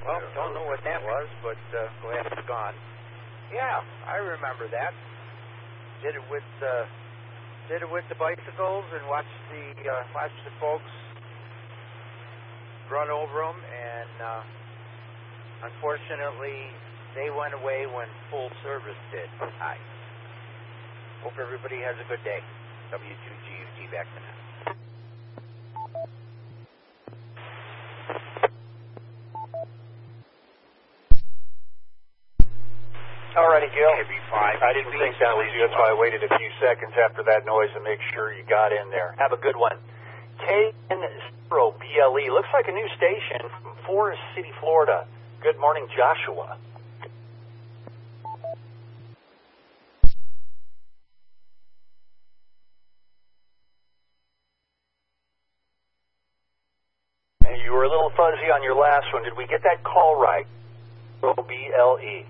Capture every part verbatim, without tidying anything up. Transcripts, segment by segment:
Well, don't know what that was, but uh, glad it's gone. Yeah, I remember that. Did it with uh, did it with the bicycles and watched the uh, watched the folks run over them, and uh, unfortunately, they went away when full service did. Hi. Hope everybody has a good day. W two G U T back to now. Alrighty, Gil. K B five. I didn't think that was you. That's why I waited a few seconds after that noise to make sure you got in there. Have a good one. K N zero B L E. Looks like a new station from Forest City, Florida. Good morning, Joshua. And you were a little fuzzy on your last one. Did we get that call right? O B L E.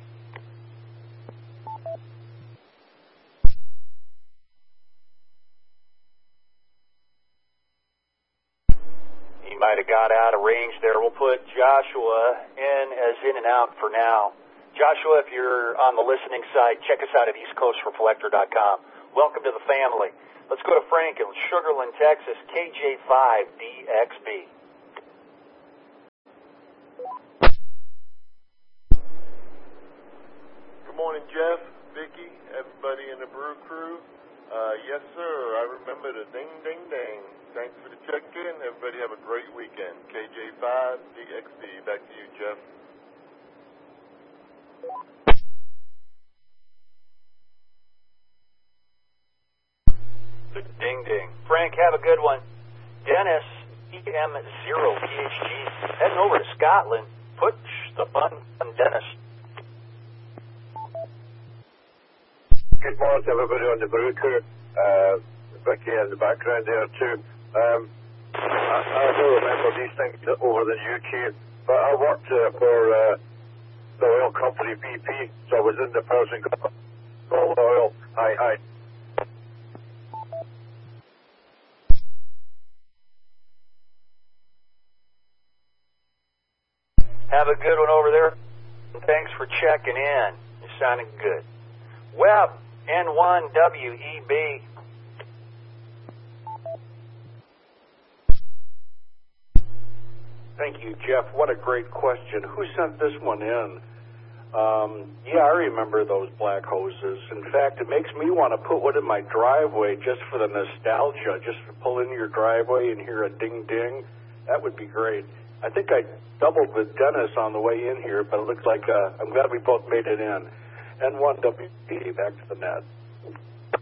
He might have got out of range there. We'll put Joshua in as in and out for now. Joshua, if you're on the listening side, check us out at east coast reflector dot com. Welcome to the family. Let's go to Frank in Sugar Land, Texas, K J five D X B. Good morning, Jeff, Vicki, everybody in the Brew Crew. Uh, yes, sir, I remember the ding, ding, ding. Thanks for the check-in. Everybody have a great weekend. K J five D X B. Back to you, Jeff. Ding, ding. Frank, have a good one. Dennis, E M zero P H G, heading over to Scotland. Push the button on Dennis. Good morning to everybody on the Brew Crew. Uh, Vicky in the background there too. Um, I, I don't remember these things over the U K, but I worked uh, for uh, the oil company B P, so I was in the Persian Gulf oil. Hi, hi. Have a good one over there. Thanks for checking in. You're sounding good. Webb, N one W E B. Thank you, Jeff. What a great question. Who sent this one in? Um, yeah, I remember those black hoses. In fact, it makes me want to put one in my driveway just for the nostalgia, just to pull into your driveway and hear a ding-ding. That would be great. I think I doubled with Dennis on the way in here, but it looks like uh, I'm glad we both made it in. N one W B, back to the net.